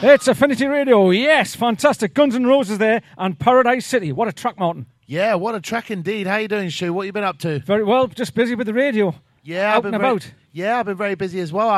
It's Affinity Radio, yes, fantastic. Guns N' Roses there and Paradise City. What a track, Martin. Yeah, what a track indeed. How you doing, Shu? What you been up to? Very well, just busy with the radio. Yeah, out and about. Yeah, I've been very busy as well.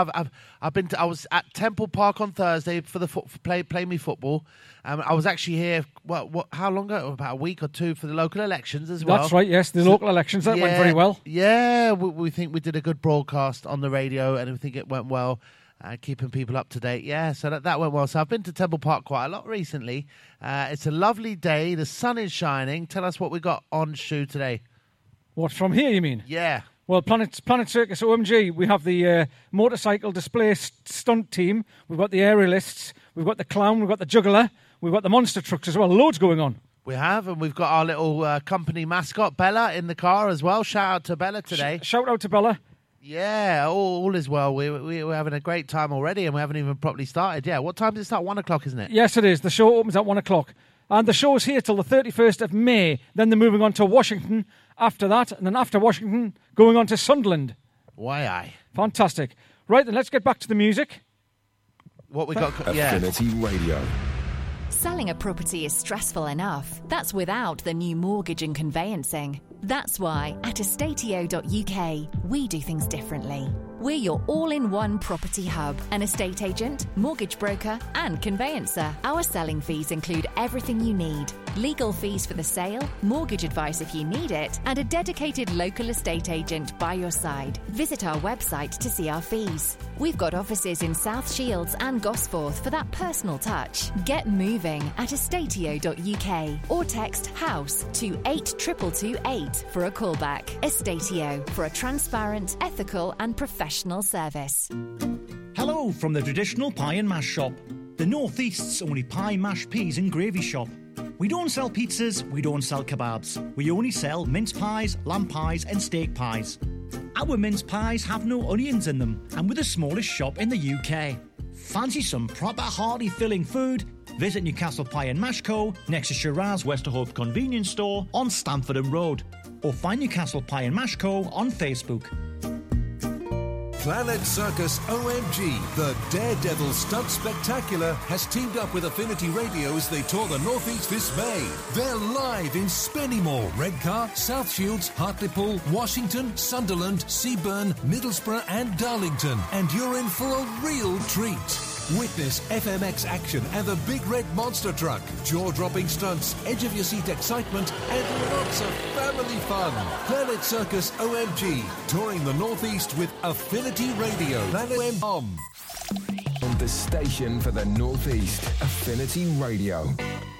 I was at Temple Park on Thursday for the Play Me Football. I was actually here. How long ago? About a week or two for the local elections as well. That's right. Yes, the local elections went very well. Yeah, we think we did a good broadcast on the radio, and we think it went well. Keeping people up to date. Yeah, so that went well. So I've been to Temple Park quite a lot recently. It's a lovely day. The sun is shining. Tell us what we got on, Shu, today. What, from here, you mean? Yeah. Well, Planet Circus OMG, we have the motorcycle display stunt team. We've got the aerialists. We've got the clown. We've got the juggler. We've got the monster trucks as well. Loads going on. We have, and we've got our little company mascot, Bella, in the car as well. Shout out to Bella today. Shout out to Bella. Yeah, all is well. We're having a great time already, and we haven't even properly started. Yeah, what time does it start? 1 o'clock, isn't it? Yes, it is. The show opens at 1 o'clock. And the show's here till the 31st of May. Then they're moving on to Washington after that. And then after Washington, going on to Sunderland. Why, aye. Fantastic. Right, then let's get back to the music. What we got... Affinity Radio. Selling a property is stressful enough. That's without the new mortgage and conveyancing. That's why at estatio.uk, we do things differently. We're your all-in-one property hub, an estate agent, mortgage broker, and conveyancer. Our selling fees include everything you need. Legal fees for the sale, mortgage advice if you need it, and a dedicated local estate agent by your side. Visit our website to see our fees. We've got offices in South Shields and Gosforth for that personal touch. Get moving at estatio.uk or text HOUSE to 82228 for a callback. Estatio, for a transparent, ethical and professional service. Hello from the traditional pie and mash shop. The North East's only pie, mash, peas and gravy shop. We don't sell pizzas, we don't sell kebabs. We only sell mince pies, lamb pies and steak pies. Our mince pies have no onions in them and we're the smallest shop in the UK. Fancy some proper hearty filling food? Visit Newcastle Pie and Mash Co. next to Shiraz Westerhope Convenience Store on Stamford Road. Or find Newcastle Pie and Mash Co. on Facebook. Planet Circus OMG, the Daredevil Stunt Spectacular, has teamed up with Affinity Radio as they tour the North East this May. They're live in Spennymoor, Redcar, South Shields, Hartlepool, Washington, Sunderland, Seaburn, Middlesbrough and Darlington. And you're in for a real treat. Witness FMX action and the Big Red Monster Truck, jaw-dropping stunts, edge-of-your-seat excitement, and lots of family fun. Planet Circus OMG, touring the Northeast with Affinity Radio. On the station for the Northeast, Affinity Radio.